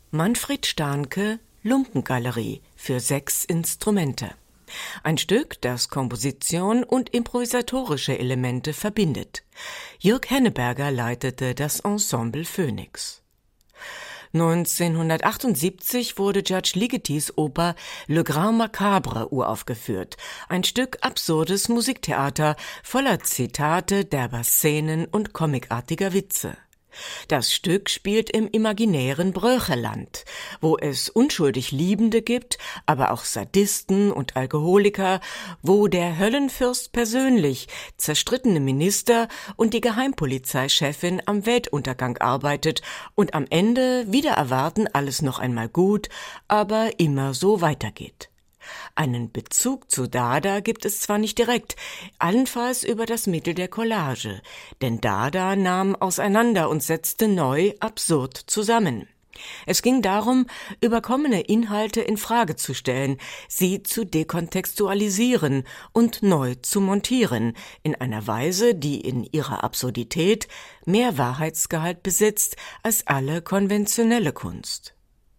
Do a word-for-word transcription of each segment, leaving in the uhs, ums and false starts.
Manfred Stahnke, Lumpengalerie für sechs Instrumente. Ein Stück, das Komposition und improvisatorische Elemente verbindet. Jürg Henneberger leitete das Ensemble Phoenix. neunzehnhundertachtundsiebzig wurde Judge Ligetys Oper Le Grand Macabre uraufgeführt, ein Stück absurdes Musiktheater voller Zitate, derber Szenen und comicartiger Witze. Das Stück spielt im imaginären Bröcherland, wo es unschuldig Liebende gibt, aber auch Sadisten und Alkoholiker, wo der Höllenfürst persönlich, zerstrittene Minister und die Geheimpolizeichefin am Weltuntergang arbeitet und am Ende wider Erwarten alles noch einmal gut, aber immer so weitergeht. Einen Bezug zu Dada gibt es zwar nicht direkt, allenfalls über das Mittel der Collage, denn Dada nahm auseinander und setzte neu absurd zusammen. Es ging darum, überkommene Inhalte in Frage zu stellen, sie zu dekontextualisieren und neu zu montieren, in einer Weise, die in ihrer Absurdität mehr Wahrheitsgehalt besitzt als alle konventionelle Kunst.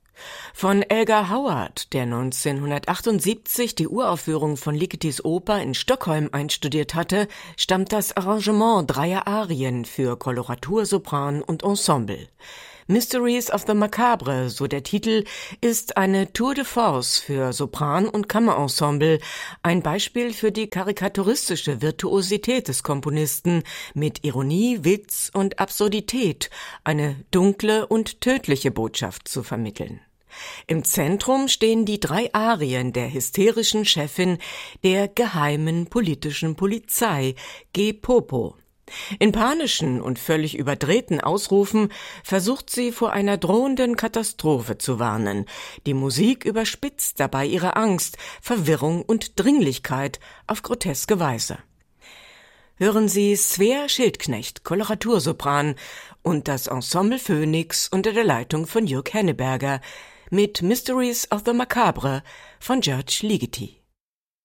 Von Elgar Howard, der neunzehnhundertachtundsiebzig die Uraufführung von Ligetys Oper in Stockholm einstudiert hatte, stammt das Arrangement dreier Arien für Koloratur, Sopran und Ensemble. Mysteries of the Macabre, so der Titel, ist eine Tour de force für Sopran- und Kammerensemble, ein Beispiel für die karikaturistische Virtuosität des Komponisten, mit Ironie, Witz und Absurdität eine dunkle und tödliche Botschaft zu vermitteln. Im Zentrum stehen die drei Arien der hysterischen Chefin der geheimen politischen Polizei, G. Popo. In panischen und völlig überdrehten Ausrufen versucht sie vor einer drohenden Katastrophe zu warnen. Die Musik überspitzt dabei ihre Angst, Verwirrung und Dringlichkeit auf groteske Weise. Hören Sie Svea Schildknecht, Koloratursopran, und das Ensemble Phoenix unter der Leitung von Jürg Henneberger mit Mysteries of the Macabre von Judge Ligeti.